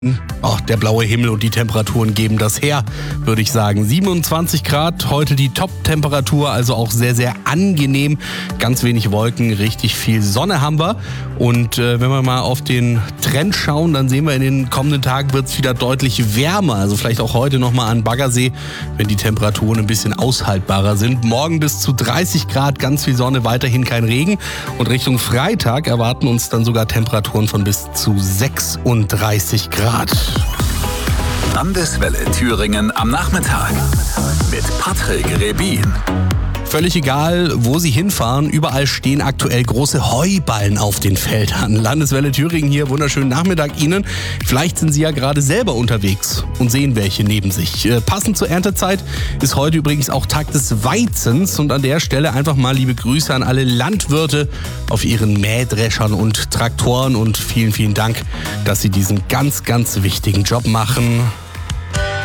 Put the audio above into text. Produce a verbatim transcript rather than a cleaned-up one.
Oh, der blaue Himmel und die Temperaturen geben das her, würde ich sagen. siebenundzwanzig Grad, heute die Top-Temperatur, also auch sehr, sehr angenehm. Ganz wenig Wolken, richtig viel Sonne haben wir. Und äh, wenn wir mal auf den Trend schauen, dann sehen wir, in den kommenden Tagen wird es wieder deutlich wärmer. Also vielleicht auch heute nochmal an Baggersee, wenn die Temperaturen ein bisschen aushaltbarer sind. Morgen bis zu dreißig Grad, ganz viel Sonne, weiterhin kein Regen. Und Richtung Freitag erwarten uns dann sogar Temperaturen von bis zu sechsunddreißig Grad. Landeswelle Thüringen am Nachmittag mit Patrick Rebin. Völlig egal, wo Sie hinfahren, überall stehen aktuell große Heuballen auf den Feldern. Landeswelle Thüringen hier, wunderschönen Nachmittag Ihnen. Vielleicht sind Sie ja gerade selber unterwegs und sehen welche neben sich. Äh, passend zur Erntezeit ist heute übrigens auch Tag des Weizens. Und an der Stelle einfach mal liebe Grüße an alle Landwirte auf ihren Mähdreschern und Traktoren. Und vielen, vielen Dank, dass Sie diesen ganz, ganz wichtigen Job machen.